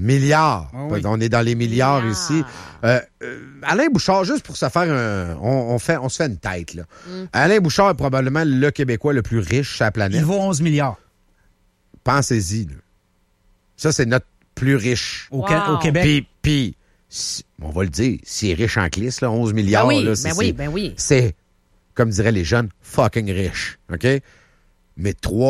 Milliards. Ah oui. On est dans les milliards ici. Alain Bouchard, juste pour se faire on se fait une tête, là. Alain Bouchard est probablement le Québécois le plus riche sur la planète. Il vaut 11 milliards. Pensez-y, là. Ça, c'est notre plus riche. Au Québec. Puis, on va le dire, s'il est riche en clisse, là, 11 milliards, là, Ben oui. c'est, comme diraient les jeunes, fucking riche. OK? Mais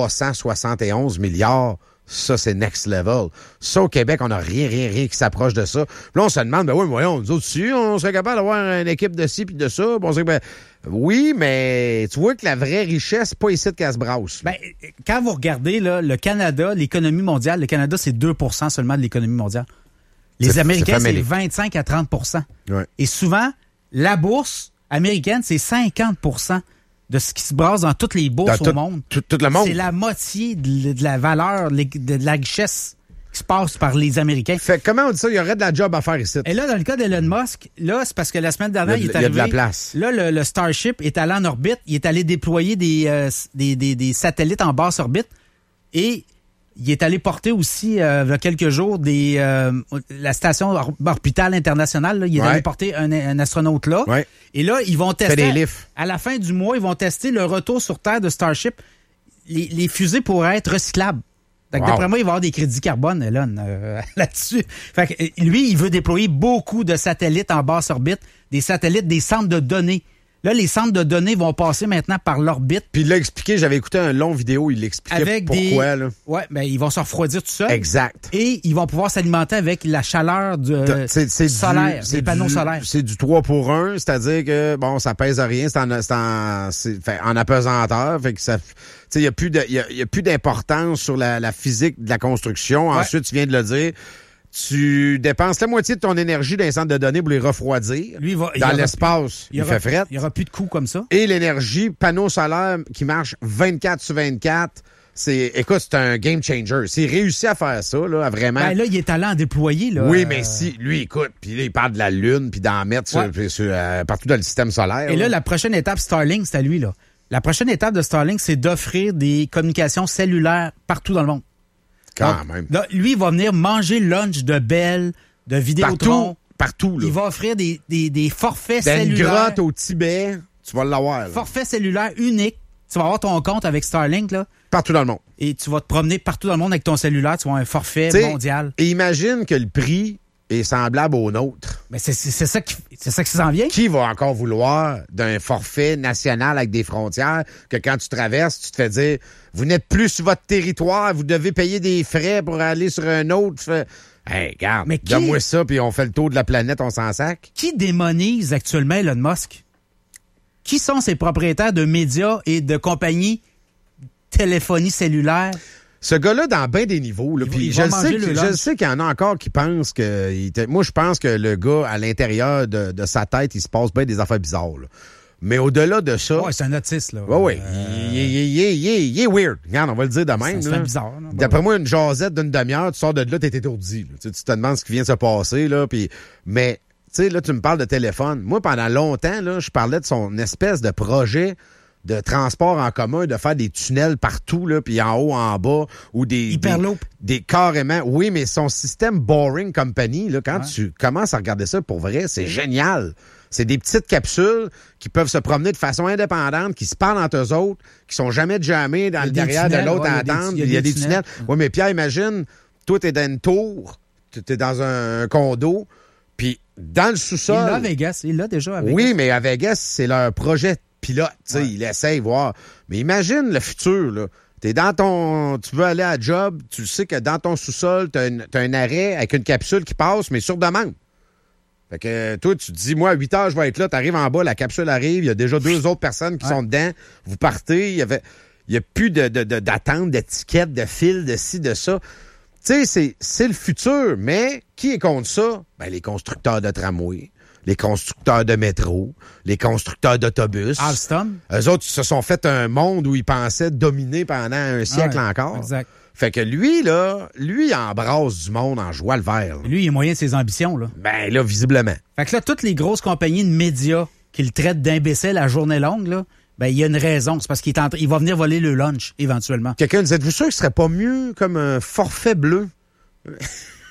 371 milliards, ça, c'est next level. Ça, au Québec, on n'a rien qui s'approche de ça. Puis là, on se demande, ben oui, voyons, nous autres, si on serait capable d'avoir une équipe de ci puis de ça. Bon, oui, mais tu vois que la vraie richesse, c'est pas ici qu'elle se brasse. Ben, quand vous regardez là, le Canada, l'économie mondiale, le Canada, c'est 2 seulement de l'économie mondiale. Les Américains, c'est 25 à 30 Ouais. Et souvent, la bourse américaine, c'est 50 de ce qui se brasse dans toutes les bourses au monde. Tout le monde. C'est la moitié de la valeur, de la richesse qui se passe par les Américains. Fait comment on dit ça? Il y aurait de la job à faire ici. Et là, dans le cas d'Elon Musk, là, c'est parce que la semaine dernière, il est arrivé. Il y a de la place. Là, le Starship est allé en orbite. Il est allé déployer des satellites en basse orbite. Et il est allé porter aussi, il y a quelques jours, la station orbitale internationale. Là, il est allé porter un astronaute là. Ouais. Et là, ils vont tester. Fait des lifts. À la fin du mois, ils vont tester le retour sur Terre de Starship. Les fusées pourraient être recyclables. Donc, d'après moi, il va y avoir des crédits carbone, Elon, là-dessus. Fait que, lui, il veut déployer beaucoup de satellites en basse orbite, des satellites, des centres de données. Là, les centres de données vont passer maintenant par l'orbite. Puis il l'a expliqué, j'avais écouté un long vidéo, il l'expliquait avec pourquoi. Là. Ouais, ben ils vont se refroidir tout seuls. Exact. Et ils vont pouvoir s'alimenter avec la chaleur solaire, des panneaux solaires. C'est du 3 pour 1, c'est-à-dire que, bon, ça pèse à rien, c'est en apesanteur, fait que ça... Il n'y a plus d'importance sur la physique de la construction. Ouais. Ensuite, tu viens de le dire, tu dépenses la moitié de ton énergie dans les centres de données pour les refroidir. Lui, dans l'espace, il fait fret. Il n'y aura plus de coûts comme ça. Et l'énergie, panneau solaire qui marche 24 sur 24, écoute, c'est un game changer. S'il réussit à faire ça, là, à vraiment... Ben là, il est allé en déployer, là. Oui, mais si, lui, écoute, puis là, il parle de la Lune, puis d'en mettre partout dans le système solaire. Et là, la prochaine étape, Starlink, c'est à lui, là. La prochaine étape de Starlink, c'est d'offrir des communications cellulaires partout dans le monde. Quand même. Là, lui, il va venir manger le lunch de Bell, de Vidéotron. Partout, là. Il va offrir des forfaits dans cellulaires. Dans une grotte au Tibet, tu vas l'avoir. Là. Forfait cellulaire unique. Tu vas avoir ton compte avec Starlink, là. Partout dans le monde. Et tu vas te promener partout dans le monde avec ton cellulaire. Tu vas avoir un forfait mondial. Et imagine que le prix est semblable au nôtre. Mais c'est ça qui s'en vient. Qui va encore vouloir d'un forfait national avec des frontières que quand tu traverses, tu te fais dire, vous n'êtes plus sur votre territoire, vous devez payer des frais pour aller sur un autre. Hey, regarde, donne-moi ça, puis on fait le tour de la planète, on s'en sac. Qui démonise actuellement Elon Musk? Qui sont ces propriétaires de médias et de compagnies téléphonie cellulaire? Ce gars-là, dans bien des niveaux, là, puis je sais qu'il y en a encore qui pensent que... Moi, je pense que le gars, à l'intérieur de sa tête, il se passe bien des affaires bizarres. Là. Mais au-delà de ça... Ouais, c'est un autiste, là. Ouais. Il est weird. Regarde, on va le dire de même. C'est bizarre. Là. D'après moi, une jasette d'une demi-heure, tu sors de là, t'es étourdi. Là. Tu te demandes ce qui vient de se passer. Là, puis... Mais, tu sais, là, tu me parles de téléphone. Moi, pendant longtemps, là, je parlais de son espèce de projet de transport en commun, de faire des tunnels partout, là, puis en haut, en bas, ou des... Hyperloop. Des carrément... Oui, mais son système Boring Company, là, quand tu commences à regarder ça, pour vrai, c'est génial. C'est des petites capsules qui peuvent se promener de façon indépendante, qui se parlent entre eux autres, qui sont jamais jammés dans le derrière de l'autre à attendre. Il y a des tunnels. Oui, mais Pierre, imagine, toi, t'es dans une tour, t'es dans un condo, puis dans le sous-sol... Il l'a à Vegas. Il l'a déjà à Vegas. Oui, mais à Vegas, c'est leur projet pilote, tu sais, il essaye voir. Mais imagine le futur, là. Tu veux aller à job, tu sais que dans ton sous-sol, t'as un arrêt avec une capsule qui passe, mais sur demande. Fait que toi, tu te dis, moi, à 8 heures, je vais être là, t'arrives en bas, la capsule arrive, il y a déjà 2 autres personnes qui sont dedans, vous partez, il y a plus d'attente, d'étiquette, de fil, de ci, de ça. Tu sais, c'est le futur, mais qui est contre ça? Ben, les constructeurs de tramway. Les constructeurs de métro, les constructeurs d'autobus. Alstom. Eux autres, ils se sont fait un monde où ils pensaient dominer pendant un siècle encore. Exact. Fait que lui, il embrasse du monde en joie le vert. Là. Lui, il est moyen de ses ambitions, là. Ben là, visiblement. Fait que là, toutes les grosses compagnies de médias qui le traitent d'imbécile à journée longue, là, ben il y a une raison. C'est parce qu'il va venir voler le lunch, éventuellement. Quelqu'un disait, êtes-vous sûr que ce serait pas mieux comme un forfait bleu?